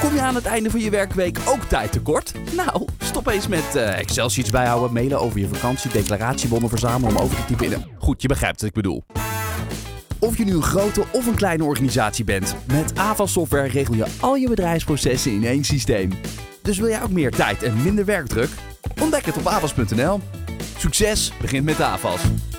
Kom je aan het einde van je werkweek ook tijd tekort? Nou, stop eens met Excel-sheets bijhouden, mailen over je vakantie, declaratiebonnen verzamelen om over te typen. Goed, je begrijpt wat ik bedoel. Of je nu een grote of een kleine organisatie bent, met Avas Software regel je al je bedrijfsprocessen in één systeem. Dus wil jij ook meer tijd en minder werkdruk? Ontdek het op avas.nl. Succes begint met Avas.